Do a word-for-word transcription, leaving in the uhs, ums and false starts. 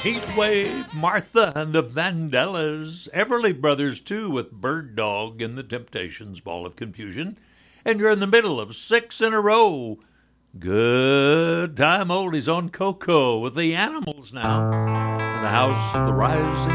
Heatwave, Martha and the Vandellas, Everly Brothers too with Bird Dog and the Temptations, Ball of Confusion. And you're in the middle of six in a row. Good time oldies on Coco with the Animals now. In the house of the rising